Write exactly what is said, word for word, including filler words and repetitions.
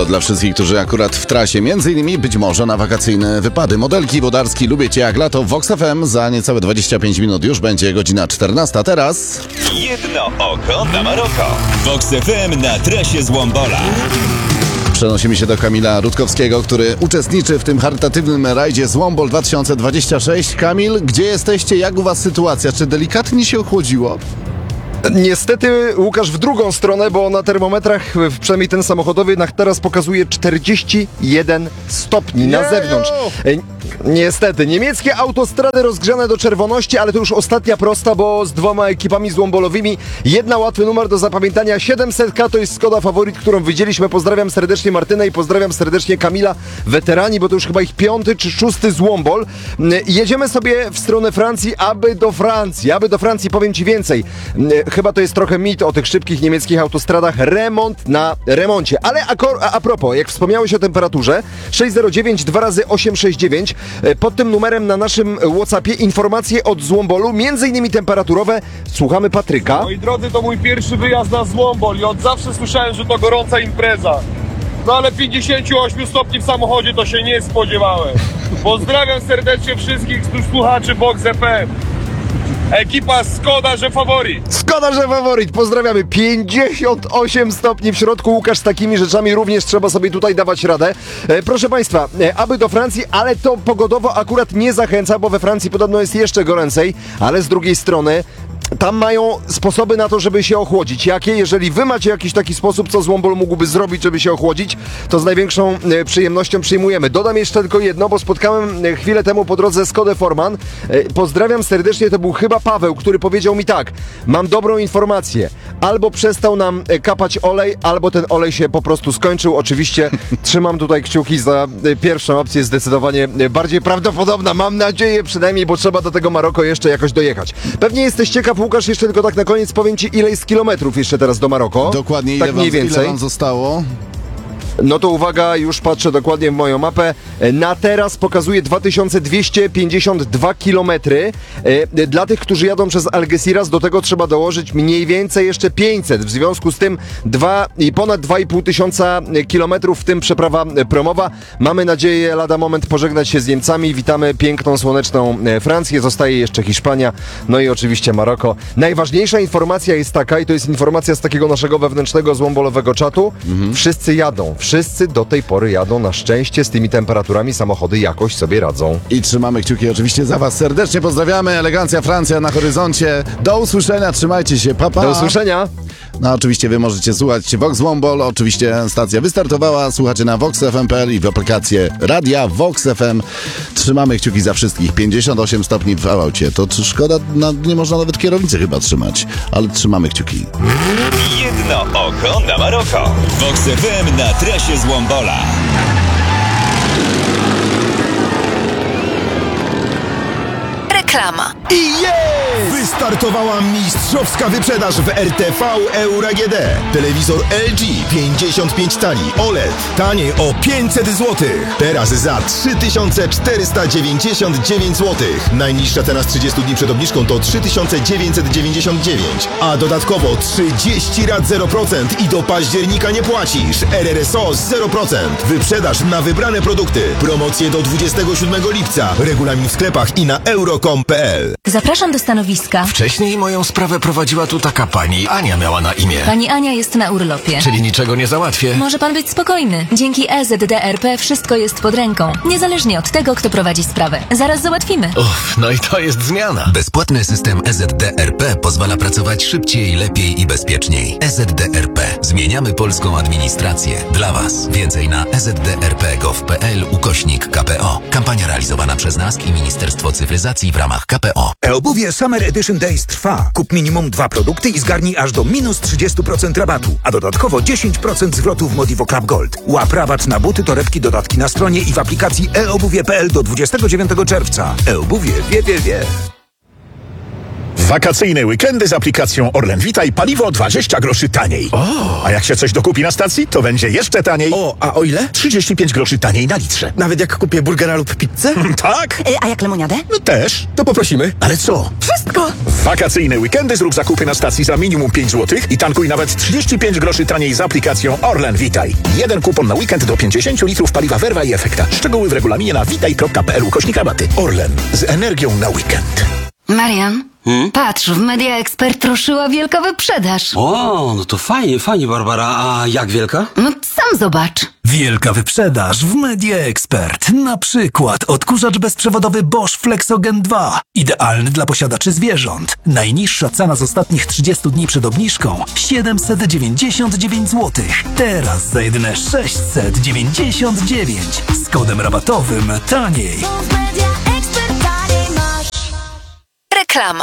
dla wszystkich, którzy akurat w trasie, między innymi być może na wakacyjne wypady. Modelki Wodarski, lubię cię jak lato. Vox F M za niecałe dwadzieścia pięć minut już będzie godzina czternasta. Teraz jedno oko na Maroko. Vox F M na trasie z Łombola. przenosimy się do Kamila Rutkowskiego, który uczestniczy w tym charytatywnym rajdzie z Wombol dwa tysiące dwadzieścia sześć. Kamil, gdzie jesteście? Jak u was sytuacja? Czy delikatnie się ochłodziło? Niestety, Łukasz, w drugą stronę, bo na termometrach, przynajmniej ten samochodowy, na teraz pokazuje czterdzieści jeden stopni na Jeju! zewnątrz. Niestety, niemieckie autostrady rozgrzane do czerwoności, ale to już ostatnia prosta, bo z dwoma ekipami złombolowymi. Jedna łatwy numer do zapamiętania, siedemset K to jest Skoda Favorit, którą widzieliśmy. Pozdrawiam serdecznie Martynę i pozdrawiam serdecznie Kamila, weterani, bo to już chyba ich piąty czy szósty złombol. Jedziemy sobie w stronę Francji, aby do Francji, aby do Francji, powiem ci więcej. Chyba to jest trochę mit o tych szybkich niemieckich autostradach, remont na remoncie. Ale a, a propos, jak wspomniałeś o temperaturze, sześć zero dziewięć dwa razy osiem sześć dziewięć, pod tym numerem na naszym WhatsAppie informacje od Złombolu, między innymi temperaturowe. Słuchamy Patryka. Moi drodzy, to mój pierwszy wyjazd na Złombol i od zawsze słyszałem, że to gorąca impreza. No ale pięćdziesiąt osiem stopni w samochodzie to się nie spodziewałem. Pozdrawiam serdecznie wszystkich słuchaczy Vox F M. Ekipa Skoda, że faworit. Skoda, że faworit. Pozdrawiamy. pięćdziesiąt osiem stopni w środku. Łukasz, z takimi rzeczami również trzeba sobie tutaj dawać radę. E, proszę Państwa, e, aby do Francji, ale to pogodowo akurat nie zachęca, bo we Francji podobno jest jeszcze goręcej, ale z drugiej strony tam mają sposoby na to, żeby się ochłodzić. Jakie? Jeżeli wy macie jakiś taki sposób, co Złombol mógłby zrobić, żeby się ochłodzić, to z największą e, przyjemnością przyjmujemy. Dodam jeszcze tylko jedno, bo spotkałem e, chwilę temu po drodze Skodę Forman. E, pozdrawiam serdecznie, to był chyba Paweł, który powiedział mi tak: mam dobrą informację, albo przestał nam e, kapać olej, albo ten olej się po prostu skończył. Oczywiście trzymam tutaj kciuki za e, pierwszą opcję, zdecydowanie e, bardziej prawdopodobna, mam nadzieję przynajmniej, bo trzeba do tego Maroko jeszcze jakoś dojechać. Pewnie jesteś ciekaw, Łukasz, jeszcze tylko tak na koniec powiem ci, ile jest kilometrów jeszcze teraz do Maroko. Dokładnie, ile, tak mniej wam, więcej. ile wam zostało? No to uwaga, już patrzę dokładnie w moją mapę. Na teraz pokazuje dwa tysiące dwieście pięćdziesiąt dwa kilometry. E, dla tych, którzy jadą przez Algeciras, do tego trzeba dołożyć mniej więcej jeszcze pięćset. W związku z tym dwa i ponad dwa i pół tysiąca kilometrów, w tym przeprawa promowa. Mamy nadzieję lada moment pożegnać się z Niemcami. Witamy piękną, słoneczną Francję. Zostaje jeszcze Hiszpania, no i oczywiście Maroko. Najważniejsza informacja jest taka, i to jest informacja z takiego naszego wewnętrznego złombolowego czatu. Mhm. Wszyscy jadą. Wszyscy do tej pory jadą, na szczęście z tymi temperaturami samochody jakoś sobie radzą. I trzymamy kciuki oczywiście za was. Serdecznie pozdrawiamy. Elegancja Francja na horyzoncie. Do usłyszenia, trzymajcie się, pa, pa. Do usłyszenia. No oczywiście wy możecie słuchać Vox Wombol. Oczywiście stacja wystartowała. Słuchacie na vox f m kropka p l i w aplikację radia Vox F M. Trzymamy kciuki za wszystkich. pięćdziesiąt osiem stopni w aucie. To czy szkoda, na, nie można nawet kierownicy chyba trzymać. Ale trzymamy kciuki. Jedno oko na Maroko. Vox F M na trasie z Łombola. Reklama. I jest! Wystartowała mistrzowska wyprzedaż w R T V Euro A G D. Telewizor L G pięćdziesiąt pięć cali O L E D taniej o pięćset złotych. Teraz za trzy tysiące czterysta dziewięćdziesiąt dziewięć złotych. Najniższa cena z trzydziestu dni przed obniżką to trzy tysiące dziewięćset dziewięćdziesiąt dziewięć. A dodatkowo trzydzieści rat zero procent i do października nie płacisz. R R S O zero procent. Wyprzedaż na wybrane produkty. Promocje do dwudziestego siódmego lipca. Regulamin w sklepach i na euro kropka com kropka p l. Zapraszam do stanowiska. Wcześniej moją sprawę prowadziła tu taka pani. Ania miała na imię. Pani Ania jest na urlopie. Czyli niczego nie załatwię. Może pan być spokojny. Dzięki E Z D R P wszystko jest pod ręką. Niezależnie od tego, kto prowadzi sprawę. Zaraz załatwimy. Uff, no i to jest zmiana. Bezpłatny system E Z D R P pozwala pracować szybciej, lepiej i bezpieczniej. E Z D R P. Zmieniamy polską administrację. Dla Was. Więcej na e z d r p kropka gov kropka p l ukośnik K P O. Kampania realizowana przez N A S K i Ministerstwo Cyfryzacji w ramach K P O. E-obuwie Summer Edition Days trwa. Kup minimum dwa produkty i zgarnij aż do minus trzydzieści procent rabatu, a dodatkowo dziesięć procent zwrotu w Modivo Club Gold. Łap rabat na buty, torebki, dodatki na stronie i w aplikacji e obuwie kropka p l do dwudziestego dziewiątego czerwca. E-obuwie wie, wie, wie. Wakacyjne weekendy z aplikacją Orlen Witaj, paliwo dwadzieścia groszy taniej. O! A jak się coś dokupi na stacji, to będzie jeszcze taniej. O, a o ile? trzydzieści pięć groszy taniej na litrze. Nawet jak kupię burgera lub pizzę? Tak? Y, a jak lemoniadę? No też. To poprosimy. Ale co? Wszystko! W wakacyjne weekendy zrób zakupy na stacji za minimum pięć złotych i tankuj nawet trzydzieści pięć groszy taniej z aplikacją Orlen Witaj. Jeden kupon na weekend do pięćdziesiąt litrów paliwa Verva i Efekta. Szczegóły w regulaminie na witaj kropka p l ukośnik rabaty. Orlen. Z energią na weekend. Marian, hmm? patrz, w Media Expert ruszyła wielka wyprzedaż. O, no to fajnie, fajnie, Barbara. A jak wielka? No sam zobacz. Wielka wyprzedaż w Media Expert. Na przykład odkurzacz bezprzewodowy Bosch Flexogen dwa. Idealny dla posiadaczy zwierząt. Najniższa cena z ostatnich trzydziestu dni przed obniżką siedemset dziewięćdziesiąt dziewięć złotych. Teraz za jedyne sześćset dziewięćdziesiąt dziewięć. Z kodem rabatowym taniej. Reklama.